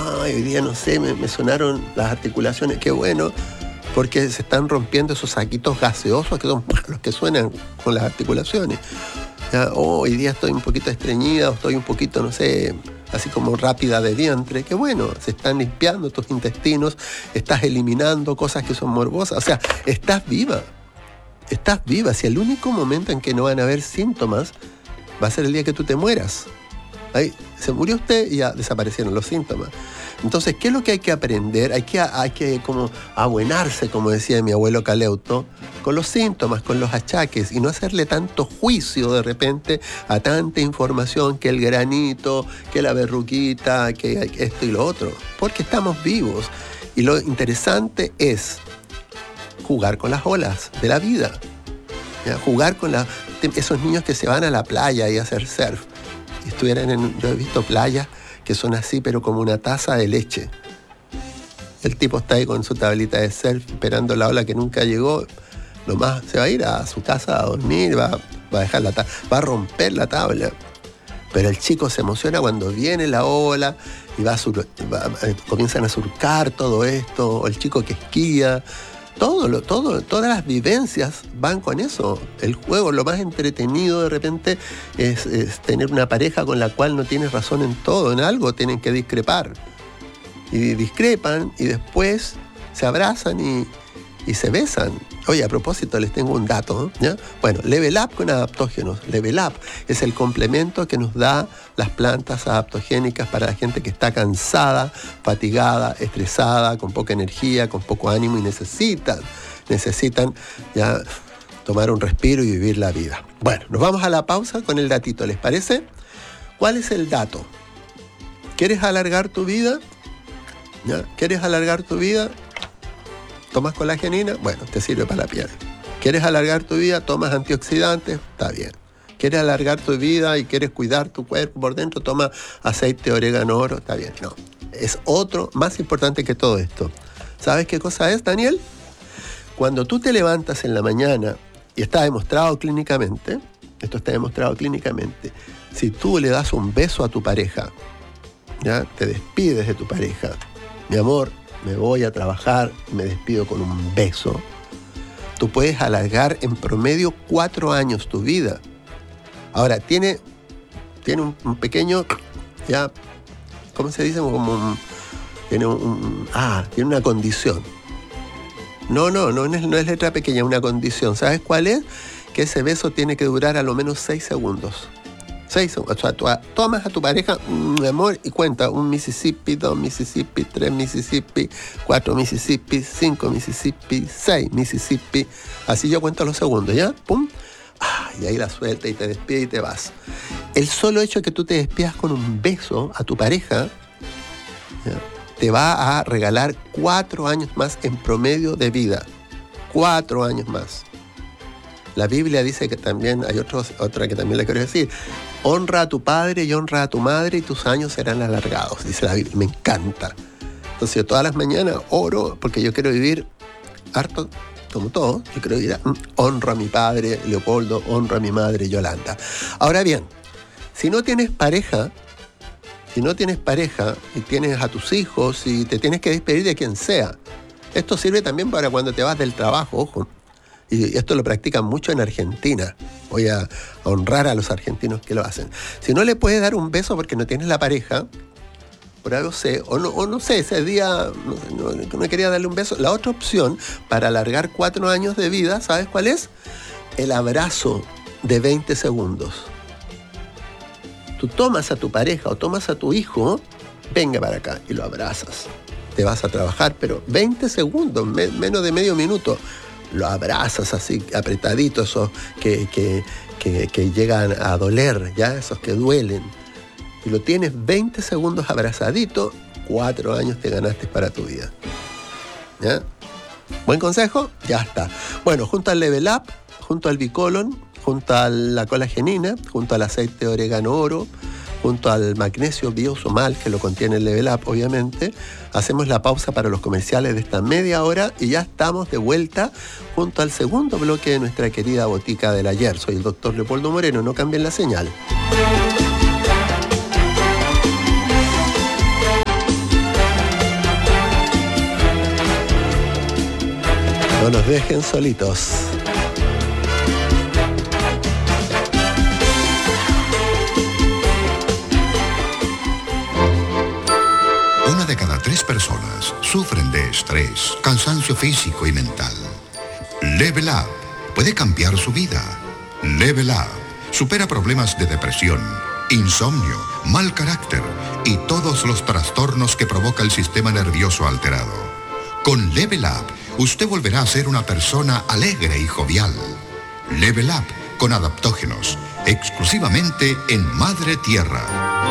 Hoy día no sé, me sonaron las articulaciones, qué bueno, porque se están rompiendo esos saquitos gaseosos que son los que suenan con las articulaciones. Ya, hoy día estoy un poquito estreñida, o estoy un poquito, no sé, así como rápida de vientre, qué bueno, se están limpiando tus intestinos, estás eliminando cosas que son morbosas, o sea, estás viva. Si el único momento en que no van a haber síntomas va a ser el día que tú te mueras. Ahí se murió usted y ya desaparecieron los síntomas. Entonces, ¿qué es lo que hay que aprender? Hay que como abuenarse, como decía mi abuelo Caleuto, con los síntomas, con los achaques, y no hacerle tanto juicio de repente a tanta información, que el granito, que la verruguita, que esto y lo otro, porque estamos vivos. Y lo interesante es jugar con las olas de la vida, ¿ya? Jugar con esos niños que se van a la playa y a hacer surf. Yo he visto playas que son así, pero como una taza de leche. El tipo está ahí con su tablita de surf esperando la ola que nunca llegó. Nomás se va a ir a su casa a dormir, va a dejar va a romper la tabla. Pero el chico se emociona cuando viene la ola y comienzan a surcar todo esto, o el chico que esquía. Todas las vivencias van con eso. El juego, lo más entretenido de repente es tener una pareja con la cual no tienes razón en todo, en algo tienen que discrepar. Y discrepan y después se abrazan y se besan. Oye, a propósito, les tengo un dato, ¿ya? Bueno, Level Up con adaptógenos. Level Up es el complemento que nos da las plantas adaptogénicas para la gente que está cansada, fatigada, estresada, con poca energía, con poco ánimo y necesitan ya tomar un respiro y vivir la vida. Bueno, nos vamos a la pausa con el datito, ¿les parece? ¿Cuál es el dato? ¿Quieres alargar tu vida? ¿Ya? ¿Quieres alargar tu vida? ¿Tomas colagenina? Bueno, te sirve para la piel. ¿Quieres alargar tu vida? ¿Tomas antioxidantes? Está bien. ¿Quieres alargar tu vida y quieres cuidar tu cuerpo por dentro? Toma aceite de orégano oro. Está bien. No. Es otro más importante que todo esto. ¿Sabes qué cosa es, Daniel? Cuando tú te levantas en la mañana, y está demostrado clínicamente, si tú le das un beso a tu pareja, ¿ya? Te despides de tu pareja. Mi amor, me voy a trabajar, me despido con un beso. Tú puedes alargar en promedio 4 años tu vida. Ahora, tiene un pequeño, ya, ¿cómo se dice? Tiene una condición. No es letra pequeña, una condición. ¿Sabes cuál es? Que ese beso tiene que durar a lo menos 6 segundos. 6 segundos. O sea, tú tomas a tu pareja, mi amor, y cuenta 1 Mississippi, 2 Mississippi, 3 Mississippi, 4 Mississippi, 5 Mississippi, 6 Mississippi. Así yo cuento los segundos, ¿ya? ¡Pum! Y ahí la suelta y te despides y te vas. El solo hecho de que tú te despidas con un beso a tu pareja, ¿ya? Te va a regalar 4 años más en promedio de vida. 4 años más. La Biblia dice que también, hay otra que también le quiero decir, honra a tu padre y honra a tu madre y tus años serán alargados, dice la Biblia. Me encanta. Entonces yo todas las mañanas oro porque yo quiero vivir harto, como todo, yo quiero vivir, honro a mi padre Leopoldo, honro a mi madre Yolanda. Ahora bien, si no tienes pareja y tienes a tus hijos y te tienes que despedir de quien sea, esto sirve también para cuando te vas del trabajo, ojo. Y esto lo practican mucho en Argentina. Voy a honrar a los argentinos que lo hacen. Si no le puedes dar un beso porque no tienes la pareja, por algo sé, o no sé, ese día no quería darle un beso. La otra opción para alargar 4 años de vida, ¿sabes cuál es? El abrazo de 20 segundos. Tú tomas a tu pareja o tomas a tu hijo, venga para acá y lo abrazas. Te vas a trabajar, pero 20 segundos, menos de medio minuto. Lo abrazas así, apretadito, esos que llegan a doler, ¿ya? Esos que duelen. Y lo tienes 20 segundos abrazadito, 4 años te ganaste para tu vida. ¿Ya? ¿Buen consejo? Ya está. Bueno, junto al Level Up, junto al Bicolon, junto a la colagenina, junto al aceite de orégano oro, junto al magnesio biosomal, que lo contiene el Level Up, obviamente, hacemos la pausa para los comerciales de esta media hora y ya estamos de vuelta junto al segundo bloque de nuestra querida botica del ayer. Soy el doctor Leopoldo Moreno, no cambien la señal. nos dejen solitos. Una de cada 3 personas sufren de estrés, cansancio físico y mental. Level Up puede cambiar su vida. Level Up supera problemas de depresión, insomnio, mal carácter y todos los trastornos que provoca el sistema nervioso alterado. Con Level Up, usted volverá a ser una persona alegre y jovial. Level Up con adaptógenos, exclusivamente en Madre Tierra.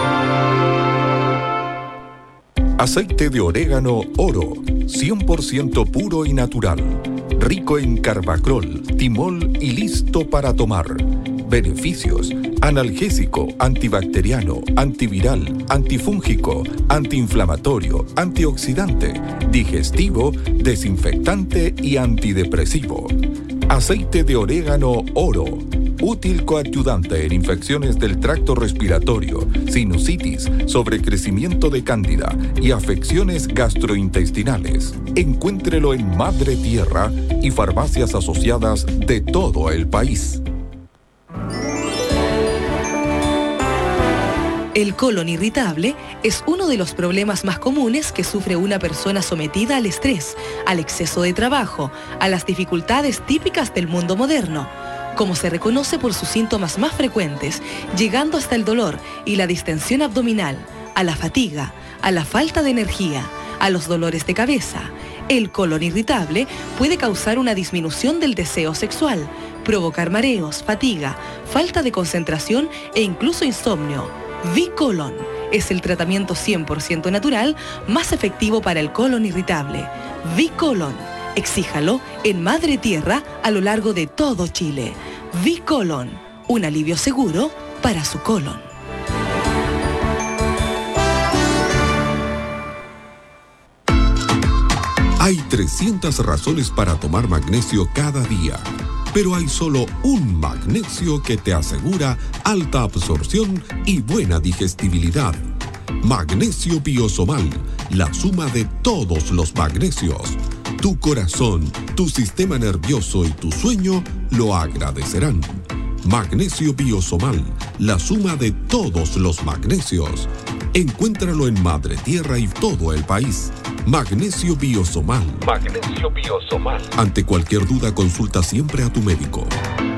Aceite de orégano Oro, 100% puro y natural. Rico en carbacrol, timol y listo para tomar. Beneficios: analgésico, antibacteriano, antiviral, antifúngico, antiinflamatorio, antioxidante, digestivo, desinfectante y antidepresivo. Aceite de orégano Oro, útil coadyuvante en infecciones del tracto respiratorio, sinusitis, sobrecrecimiento de cándida y afecciones gastrointestinales. Encuéntrelo en Madre Tierra y farmacias asociadas de todo el país. El colon irritable es uno de los problemas más comunes que sufre una persona sometida al estrés, al exceso de trabajo, a las dificultades típicas del mundo moderno. Como se reconoce por sus síntomas más frecuentes, llegando hasta el dolor y la distensión abdominal, a la fatiga, a la falta de energía, a los dolores de cabeza. El colon irritable puede causar una disminución del deseo sexual, provocar mareos, fatiga, falta de concentración e incluso insomnio. V-Colon es el tratamiento 100% natural más efectivo para el colon irritable. V-Colon. Exíjalo en Madre Tierra a lo largo de todo Chile. V-Colon, un alivio seguro para su colon. Hay 300 razones para tomar magnesio cada día, pero hay solo un magnesio que te asegura alta absorción y buena digestibilidad. Magnesio Biosomal, la suma de todos los magnesios. Tu corazón, tu sistema nervioso y tu sueño lo agradecerán. Magnesio Biosomal, la suma de todos los magnesios. Encuéntralo en Madre Tierra y todo el país. Magnesio Biosomal. Magnesio Biosomal. Ante cualquier duda, consulta siempre a tu médico.